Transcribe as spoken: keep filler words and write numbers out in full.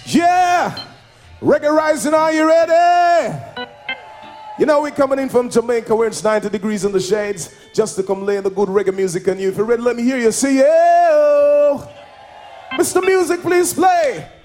Yeah! Reggae Rising, are you ready? You know, we're coming in from Jamaica where it's ninety degrees in the shades just to come lay the good reggae music on you. If you're ready, let me hear you. See you. Mister Music, please play.